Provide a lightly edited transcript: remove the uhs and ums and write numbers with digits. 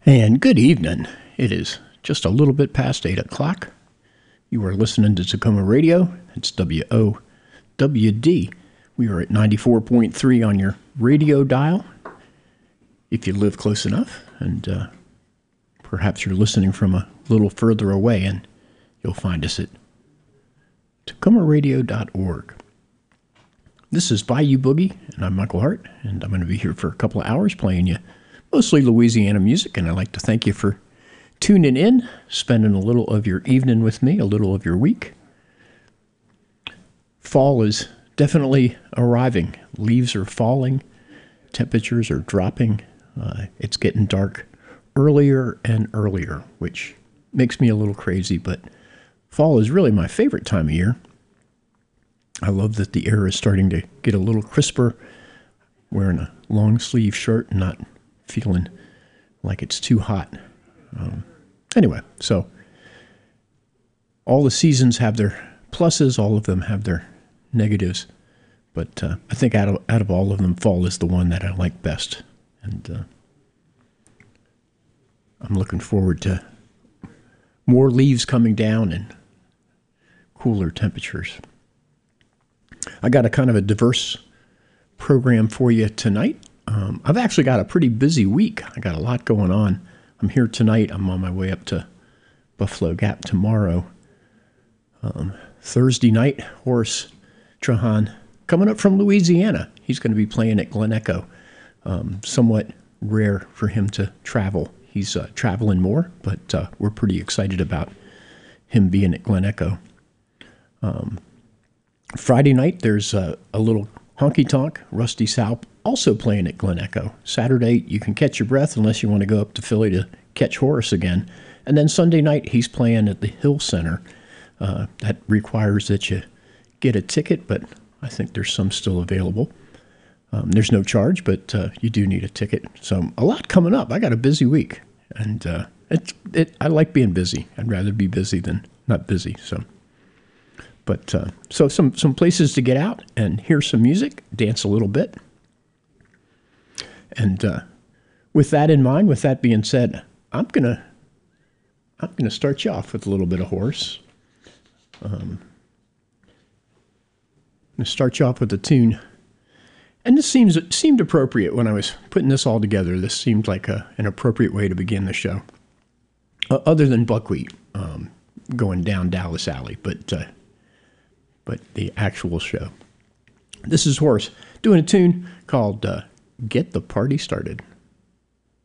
And good evening. It is just a little bit past 8 o'clock. You are listening to Tacoma Radio. It's WOWD. We are at 94.3 on your radio dial, if you live close enough. And perhaps you're listening from a little further away, and you'll find us at tacomaradio.org. This is Bayou Boogie, and I'm Michael Hart, and I'm going to be here for a couple of hours playing you mostly Louisiana music, and I'd like to thank you for tuning in, spending a little of your evening with me, a little of your week. Fall is definitely arriving. Leaves are falling. Temperatures are dropping. It's getting dark earlier and earlier, which makes me a little crazy, but fall is really my favorite time of year. I love that the air is starting to get a little crisper, wearing a long sleeve shirt and not feeling like it's too hot. Anyway, so all the seasons have their pluses, all of them have their negatives, but I think out of all of them, fall is the one that I like best, and I'm looking forward to more leaves coming down and cooler temperatures. I got a kind of a diverse program for you tonight. I've actually got a pretty busy week. I got a lot going on. I'm here tonight. I'm on my way up to Buffalo Gap tomorrow. Thursday night, Horace Trahan coming up from Louisiana. He's going to be playing at Glen Echo. Somewhat rare for him to travel. He's traveling more, but we're pretty excited about him being at Glen Echo. Friday night, there's a little honky tonk, Rusty Sal, also playing at Glen Echo. Saturday, you can catch your breath unless you want to go up to Philly to catch Horace again. And then Sunday night, he's playing at the Hill Center. That requires that you get a ticket, but I think there's some still available. There's no charge, but you do need a ticket. So a lot coming up. I got a busy week, and I like being busy. I'd rather be busy than not busy. But so some places to get out and hear some music, dance a little bit. And with that in mind, with that being said, I'm gonna start you off with a little bit of Horace. I'm gonna start you off with a tune, and this seemed appropriate when I was putting this all together. This seemed like an appropriate way to begin the show, other than Buckwheat going down Dallas Alley, but the actual show. This is Horace doing a tune called Get the Party Started.